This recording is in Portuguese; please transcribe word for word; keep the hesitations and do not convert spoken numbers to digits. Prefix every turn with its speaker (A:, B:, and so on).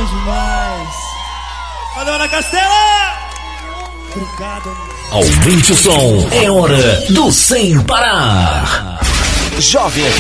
A: bom demais. Valeu, Ana Castela! Obrigado.
B: Aumente o som, é hora do Sem Parar.
C: Jovem F